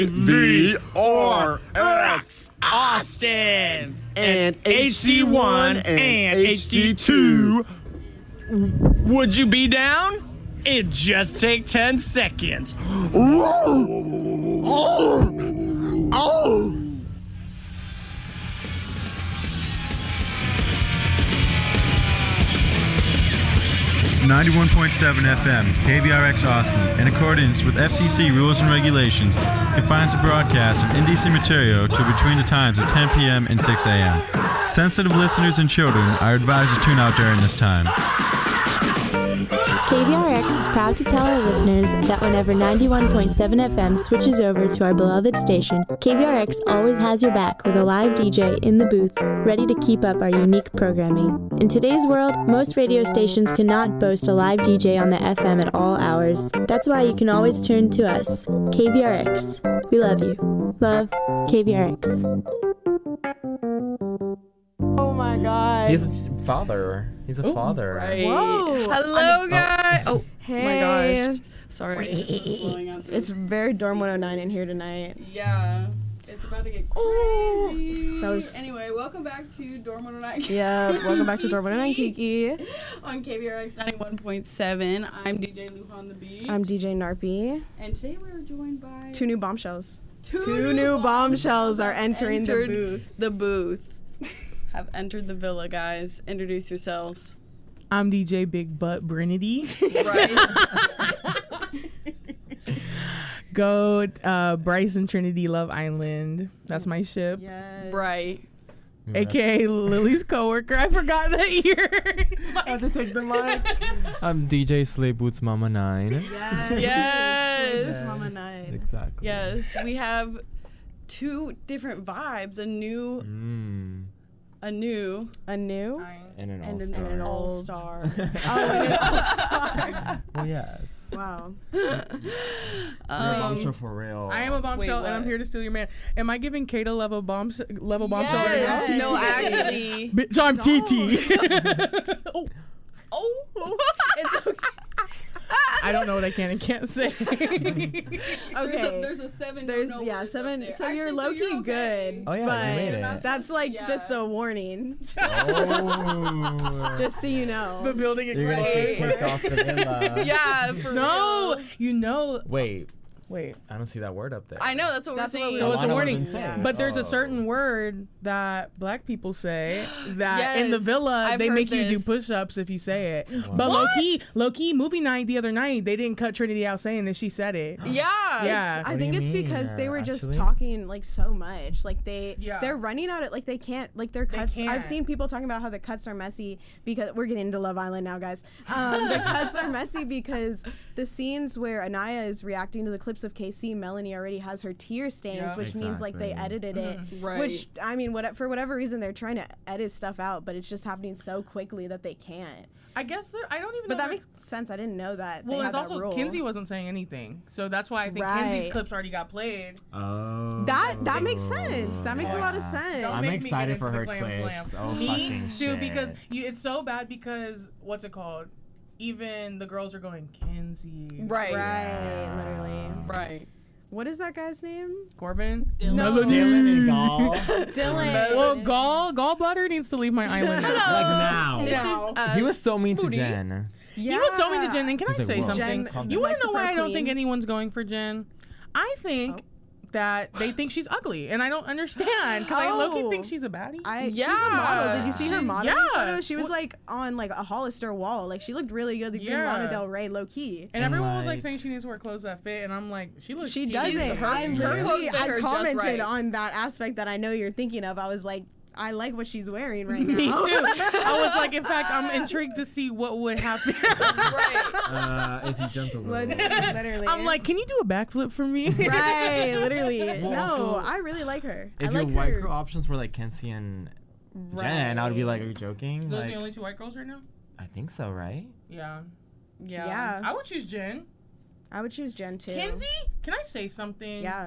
KVRX Austin and HD1 and HD2. Would you be down? It just take 10 seconds. Oh. 91.7 FM, KVRX Austin, in accordance with FCC rules and regulations, confines the broadcast of indecent material to between the times of 10 p.m. and 6 a.m. Sensitive listeners and children are advised to tune out during this time. KVRX is proud to tell our listeners that whenever 91.7 FM switches over to our beloved station, KVRX always has your back with a live DJ in the booth, ready to keep up our unique programming. In today's world, most radio stations cannot boast a live DJ on the FM at all hours. That's why you can always turn to us, KVRX. We love you. Love, KVRX. Oh my God. He's a father. He's a father. Right. Whoa. Hello, guys. Oh, Hey. my gosh. Sorry. It's very Dorm 109 in here tonight. Yeah. It's about to get crazy. That was- Anyway, welcome back to Dorm 109. Yeah, welcome back to Dorm 109, Kiki. On KVRX 91.7. I'm DJ Luhan the Bee. I'm DJ Narpy. And today we're joined by Two new bombshells. Two new bombshells are entering the entered booth. The booth. Have entered the villa, guys. Introduce yourselves. I'm DJ Big Butt Brinity. Right? Go Bryce and Trinity Love Island. That's my ship. Yes. Right. AKA Lily's coworker. I forgot that year. I have to take the mic. I'm DJ Slay Boots Mama 9. Yes. Yes. Mama Nine. Exactly. Yes, we have two different vibes. A new A new And an and all-star. an old. all-star. Oh, an all-star. Oh, yes. Wow. Bombshell for real. I am a bombshell, Wait, and I'm what? here to steal your man. Am I giving Kata level bombshell right now? Yes. No, actually. Bitch, I'm TT. Oh. It's okay. I don't know what I can and can't say. Okay. There's a 7. There's no yeah, words 7. up there. So Actually, you're low key okay. good. Oh, yeah, but you made it. that's like Yeah. just a warning. Oh. Just so you know. The building You're going to get exploded. kicked off the villa. Yeah, for No, real. you know. Wait, Wait. I don't see that word up there. I know, that's what That's we're what saying. we- So it's a Alana warning. wasn't saying. But there's Oh. a certain word that black people say that in the Yes, villa I've they heard make you do this. push-ups if you say it. What? But low key, movie night the other night they didn't cut Trinity out saying that she said it. Yeah. Yeah. I What do think you it's mean, because they were just actually? talking like so much. Like Yeah. they're running out of like they can't like their cuts. I've can't. seen people talking about how the cuts are messy because we're getting into Love Island now, guys. The cuts are messy because the scenes where Anaya is reacting to the clips of KC, Melanie already has her tear stains, Yeah. which means like they Exactly. edited it. Right. Which I mean, for whatever reason they're trying to edit stuff out, but it's just happening so quickly that they can't. I guess I don't even But know. that makes sense. I didn't know that. well, they it's had that also rule. Kinsey wasn't saying anything, so that's why I think Right. Kinsey's clips already got played. Oh. That makes sense. That makes a lot of Yeah. sense. Don't I'm make me get excited into for the her Clam clips. Slam. Oh, Me fucking too, shit. because it's so bad because what's it called? Even the girls are going Kinsey. Right. Right, literally. Right. What is that guy's name? Corbin. Dylan. Melody. Dylan and Gall. Dylan. Well, gallbladder needs to leave my island now. Like now. This is He was so mean to Smoothie. Jen. Yeah. He was so mean to Jen. And can I He's like, say whoa. something? Jen You want likes to know the why I don't queen. think anyone's going for Jen? I think that they think she's ugly, and I don't understand because I low-key think she's a baddie. She's a model. Did you see her She's- modeling yeah. photo? She was What- like on like a Hollister wall. Like she looked really good. Like Yeah. Lana Del Rey, low key. And everyone was like like- saying she needs to wear clothes that fit, and I'm like, she looks. She cheap. doesn't. her- I her literally, clothes fit I her just commented right. on that aspect that I know you're thinking of. I was like, I like what she's wearing right now. Me too. I was like, in fact, I'm intrigued to see what would happen. right. If you jumped a Let's- little. literally. I'm like, can you do a backflip for me? right, literally. Well, no, also, I really like her. If I your like white her. girl options were like Kenzie and Jen, I would be like, are you joking? Those are Like, the only two white girls right now. I think so, right? Yeah, Yeah. Yeah, I would choose Jen. I would choose Jen too. Kinsey, can I say something? Yeah.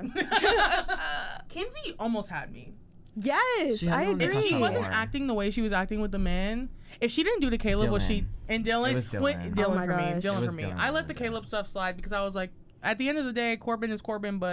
Kinsey almost had me. Yes, She had I no agree. If she Some wasn't more. acting the way she was acting with the men, if she didn't do the Caleb, was she Dylan. and Dylan? It was Dylan. Dylan Oh my for me. gosh. Dylan It for was me. Dylan I let for the me. Caleb stuff slide because I was like, at the end of the day, Corbin is Corbin, but